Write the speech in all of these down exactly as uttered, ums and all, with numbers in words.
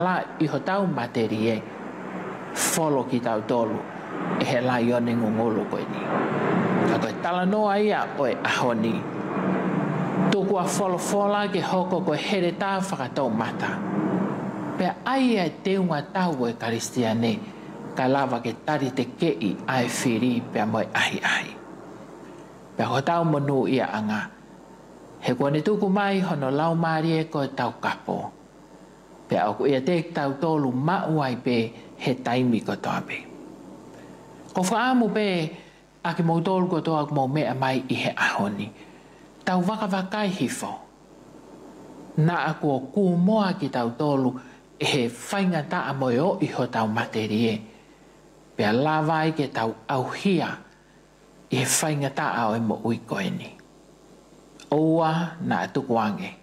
la i ho tau materie folo ki tau tolu e he la i one ngongolo koe ni. Ka koe tala noa ia oe ahoni. Tuku a folo fola ke hoko koe here tā whakatou mata. Pea ai e te unga tau e karistiane ka lava ke tari te kei ai whiri pea moe ahi ahi. Pea ho tau monu ia anga. He kone tuku mai hono lau maari e koe tau kapo. Pea oku ia te tau tolu mauai pe he taimi ko toa pe. Ko whaamu pe aki mou tolu ko toa mo mea mai i he ahoni. Tau waka wakai hifo. Na aku o ku moa ki tau tolu e he whainga taa moe o i ho tau materie. Pea lawai ke tau auhia i he whainga taa o e mo ui koe ni. Oua na tuku ange.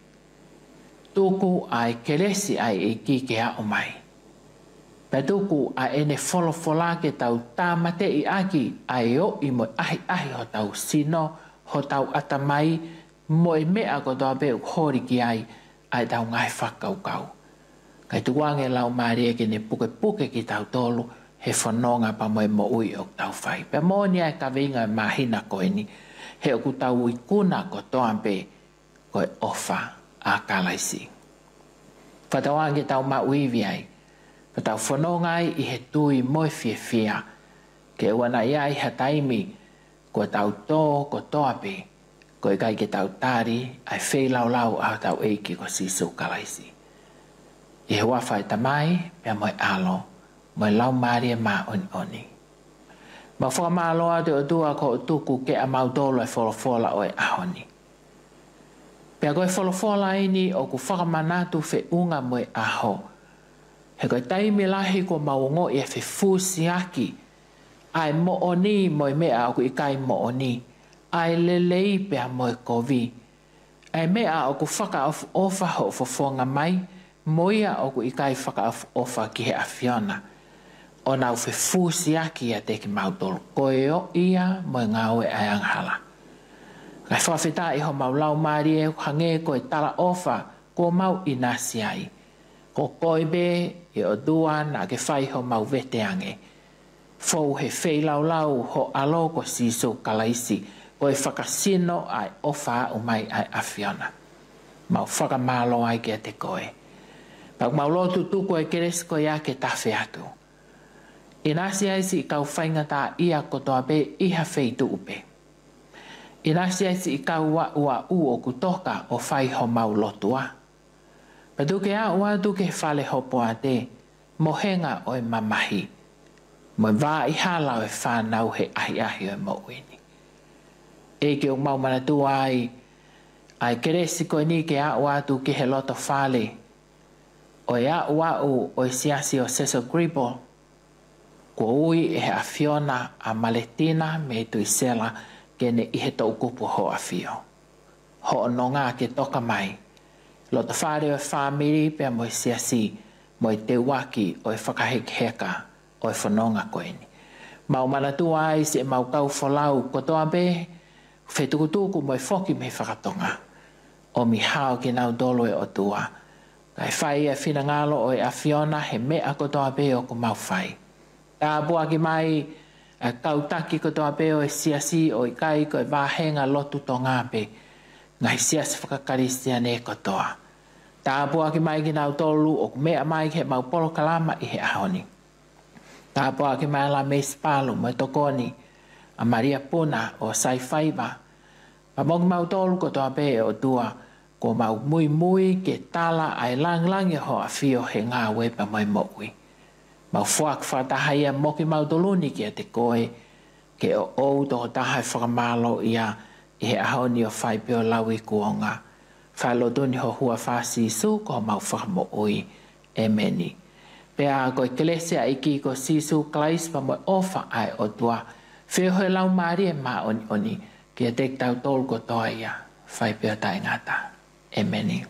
Tuku ai keresi ai e ki ke a o mai. Pea tuku a ene folo fola ke tau tāmate i aki ai o i mo ahi ahi ho tau sino, ho tau atamai, mo e mea ko toa pe hori ki ai ai tau ngai whakau kau. Kai tuku ange lau maari e ke ne puke puke ki tau tolu he whanonga pa mo e mo ui o tau whai. Pea mo ni ai ka vinga e mahina koe ni. He oku tau ui kuna ko toa pe koe ofa a kalaisi. Whatau ange tau ma uivi ai. Whatau whanonga ai i he tui moe fia fia. Ke wana iai ha taimi ko tau tō ko toa pe. Koe kai ke tau tari ai whei lau lau a tau eiki ko sisu kalaisi. I he wawhai tamai pia moe alo. Moe lau maari e ma oni oni. Ma whakamaloa te o tua ko o tuku ke a mautolo e wholofola o e ahoni. Pea koe wholofola ini o ku whakamanatu whe unga mo e aho. He koe taimi lahi ko maungo i e whe fusi aki. Ai mo oni mo e mea o ku ikai mo oni. Ai lelei pea mo e kovi. Ai mea o ku whaka of ofa ho fofonga mai. Moia o ku ikai whaka of ofa ki he awhiona. O nau whe fusi aki a te ki mautolo. Koe o ia mo e ngā oe ai anghala. Kai whawhita i ho mau lau maari e hange koe tala ofa ko mau i nasi ai. Ko koe be e o dua na ke whai ho mau vete ange. Fou he whei lau lau ho alo ko siso kalaisi. Koe whakasino ai ofa o mai ai awhiona. Mau whakamalo ai ke te koe. Pag mau lotu tuku e keres koe a ke tawhi atu. I nasi ai si kau whainga tā ia kotoa pe iha whei tu upe. I nasi ai si kau wa ua u o kutoka o whai ho mau lotua. Pa duke a ua duke whale hopo a te, mohenga o e mamahi. Mo wā i hala o e whanau he ahi ahi o e mo uini. E ke o mau manatua ai, ai keresi koe ni ke a ua tu ke he loto whale. O e a ua u o e siasi o Seso Gribble. Ko ui e he awhiona a Maletina me tui sela kene i he tau kupu ho awhio. Ho no ngā ke toka mai. Lota whare o e whamiri pia mo e siasi mo e te waki o e whakahek heka o e whanonga koeni. Mau manatua ai se mau kau whalau ko toa be whetukutuku mo e whoki me whakatonga. O mi hao ki nau dolo e o tua. Kai whai e whina ngalo o e awhiona he mea ko toa be o ko mau whai. Tā bua ki mai a kautaki ko toa pe o e siasi o i kai ko e wāhenga lotu to ngāpe. Ngai siasi whakakarisia ne ko toa. Tā bua ki mai ki nau tolu o mea mai ki he mau polo kalama i he ahoni. Tā bua ki mai la me spalu mo tokoni a Maria Puna o Sai Whaiva. Pa moki mau tolu ko toa pe o tua ko mau mui mui ke tala ai lang lang e ho a fio he ngā wepa mai moui. Mau whuak whatahaia moki mau toluni ki a te koe ke o ou to tahai whakamalo ia i he ahoni o whai peo lawi kuonga. Whailo tuni ho hua whasi su ko mau whakamo ui e meni. Pea koe kelesia iki ko sisu klais pa mo ofa ai o tua. Whio hoi lau maari e maa oni oni ki a tek tau tol ko toa ia whai peo tai ngata. E meni.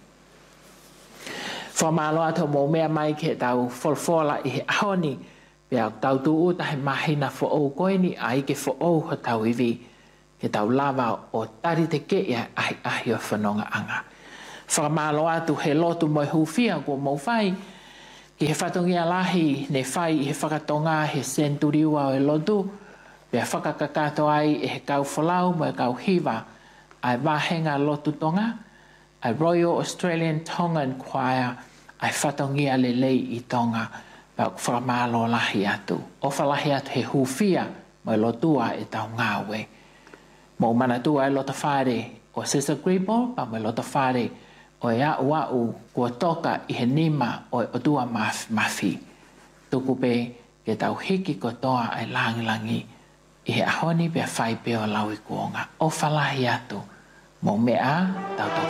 Whamalo ato mō mea mai ke tau wholwhola i he ahoni. Pea tau tu uta he mahina fo ou koeni ai ke fo ou ho tau iwi. Ke tau lava o tari te ke ia ahi ahi o whanonga anga. Whamalo atu he lotu mo e huwhia ko mō whai. ki he whatongia lahi ne whai i he whakatonga he senturiwa o e lotu, pia whakakakato ai e he kau whalau mo e kau hiva, ai wahenga lotu tonga, ai Royal Australian Tongan Choir, ai whatongia le lei i tonga, pa whakamalo lahi atu. O whalahi atu he hufia mo e lotua e tau ngāwe. Mo manatua e lota whare o Sister Grebo, pa mo e lota whare o e au au kua toka i he nima o e otua mafi. Tuku pe ke tau hiki kotoa ai langi langi i he ahoni pia whai peo lau i kuonga. O whalahi atu mo mea tau tau